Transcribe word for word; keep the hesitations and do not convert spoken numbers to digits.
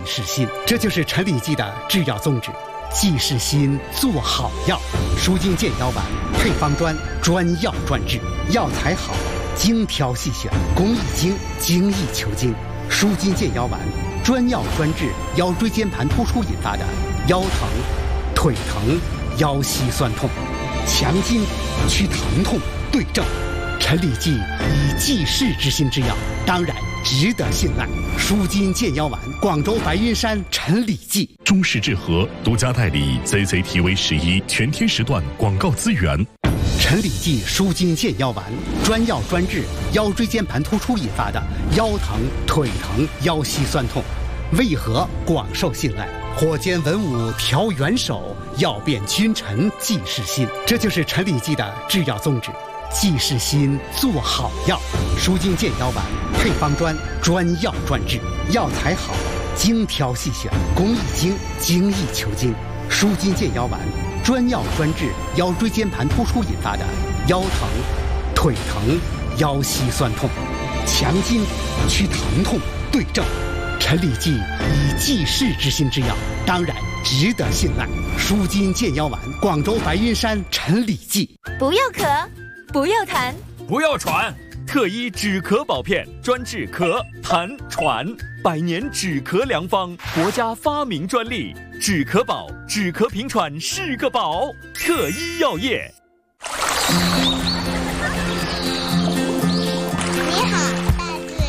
是心，这就是陈李济的制药宗旨。济是心，做好药。舒筋健腰丸配方专，专药专治，药材好，精挑细选，工艺精，精益求精。舒筋健腰丸专药专治腰椎间盘突出引发的腰疼、腿疼、腰膝酸痛，强筋去疼痛，对症。陈李济以济世之心之药，当然值得信赖。舒筋健腰丸，广州白云山陈李济。 中式治和独家代理 C C T V 十一全天时段广告资源。 陈李济舒筋健腰丸，专药专治腰椎间盘突出引发的腰疼、腿疼、腰膝酸痛，为何广受信赖？火尖文武调元首，药变君臣济世心，这就是陈李济的制药宗旨。济世心，做好药。舒筋健腰丸配方专，专药专治，药材好，精挑细选，工艺精，精益求精。舒筋健腰丸专药专治腰椎间盘突出引发的腰疼、腿疼、腰膝酸痛，强筋去疼痛，对症。陈李济以济世之心之药，当然值得信赖。舒筋健腰丸，广州白云山陈李济。 不要咳，不要痰， 不要喘，特医止咳保片专治咳、痰、喘，百年止咳良方，国家发明专利，止咳宝，止咳平喘是个宝，特医药业。